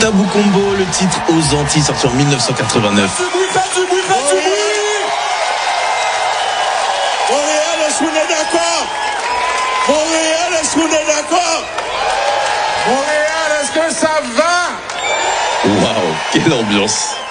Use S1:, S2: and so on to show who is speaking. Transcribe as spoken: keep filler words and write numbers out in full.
S1: Tabou Combo, le titre Aux Antilles, sorti en mille neuf cent quatre-vingt-neuf.
S2: Fais du bruit, fais du bruit, fais du bruit. Montréal, est-ce qu'on est d'accord? Montréal, est-ce qu'on est d'accord? Montréal, est-ce que ça va?
S1: Waouh, quelle ambiance!